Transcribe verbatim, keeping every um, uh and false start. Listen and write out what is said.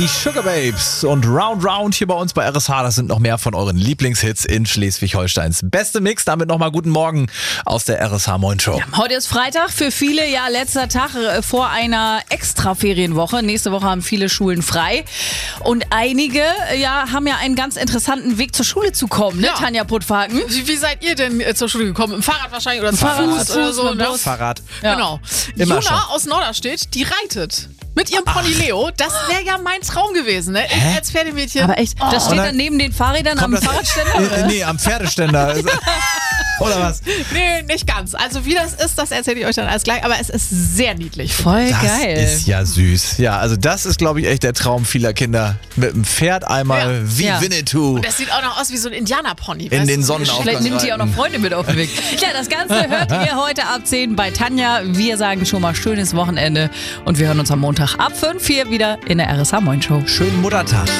Die Sugar Babes und Round Round hier bei uns bei R S H, das sind noch mehr von euren Lieblingshits in Schleswig-Holsteins. Beste Mix, damit nochmal guten Morgen aus der R S H Moin Show. Ja, heute ist Freitag, für viele ja letzter Tag äh, vor einer Extra-Ferienwoche. Nächste Woche haben viele Schulen frei und einige äh, ja, haben ja einen ganz interessanten Weg zur Schule zu kommen, ne, Ja. Tanja Puttfaken? Wie, wie seid ihr denn äh, zur Schule gekommen? Im Fahrrad wahrscheinlich oder zu Fahrrad, Fuß Fuß, oder so? mit Ne? Bus. Fahrrad. Ja. Genau. Immer Juna schon. aus Norderstedt, die reitet. Mit ihrem Pony Leo. Das wäre ja mein Traum gewesen, ne? Ich als Pferdemädchen. Aber echt, das steht dann- dann neben den Fahrrädern am das- Fahrradständer? Äh, nee, am Pferdeständer. Oder was? Nee, nicht ganz. Also wie das ist, das erzähle ich euch dann alles gleich. Aber es ist sehr niedlich. Voll Das geil. ist ja süß. Ja, also das ist, glaube ich, echt der Traum vieler Kinder. Mit dem Pferd einmal Ja. wie Ja. Winnetou Das sieht auch noch aus wie so ein Indianerpony. in weißt den du? Sonnenaufgang. Vielleicht nimmt ihr auch noch Freunde mit auf den Weg. Ja, das Ganze hört ihr heute ab zehn bei Tanja. Wir sagen schon mal schönes Wochenende und wir hören uns am Montag ab fünf, vier wieder in der R S H Moin Show. Schönen Muttertag.